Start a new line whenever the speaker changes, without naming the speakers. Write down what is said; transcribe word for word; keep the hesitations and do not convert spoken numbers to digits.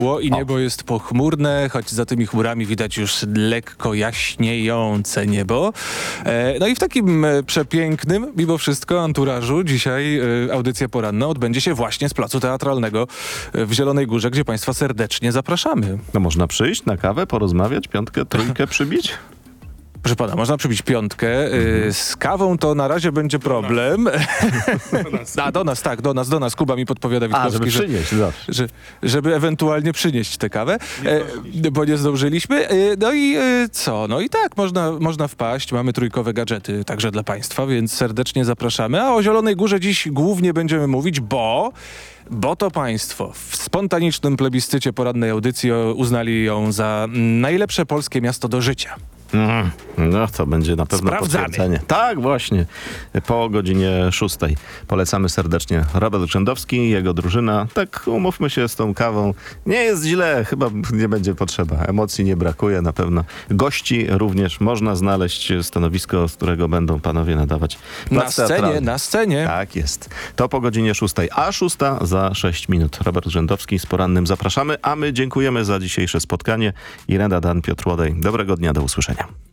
I niebo jest pochmurne, choć za tymi chmurami widać już lekko jaśniejące niebo. E, no i w takim e, przepięknym, mimo wszystko, anturażu dzisiaj e, audycja poranna odbędzie się właśnie z Placu Teatralnego e, w Zielonej Górze, gdzie państwa serdecznie zapraszamy.
No można przyjść na kawę, porozmawiać, piątkę, trójkę przybić?
Proszę pana, można przybić piątkę. Mhm. Z kawą to na razie będzie problem. Do nas. A, do nas, tak, do nas, do nas. Kuba mi podpowiada, Witkowski,
A, żeby przynieść,
że,
zawsze.
że, żeby ewentualnie przynieść tę kawę, e, bo nie zdążyliśmy. E, no i e, co? No i tak, można, można wpaść. Mamy trójkowe gadżety także dla państwa, więc serdecznie zapraszamy. A o Zielonej Górze dziś głównie będziemy mówić, bo... Bo to państwo w spontanicznym plebiscycie porannej audycji uznali ją za najlepsze polskie miasto do życia.
Mm, no to będzie na pewno
Sprawdzamy.
potwierdzenie. Tak, właśnie. Po godzinie szóstej polecamy serdecznie Robert Grzędowski, jego drużyna. Tak, umówmy się z tą kawą. Nie jest źle, chyba nie będzie potrzeba. Emocji nie brakuje na pewno. Gości również można znaleźć, stanowisko, z którego będą panowie nadawać.
Na scenie, na scenie.
Tak jest. To po godzinie szóstej, a szósta za sześć minut. Robert Grzędowski z porannym zapraszamy, a my dziękujemy za dzisiejsze spotkanie. Irena Dan, Piotr Łodej. Dobrego dnia, do usłyszenia.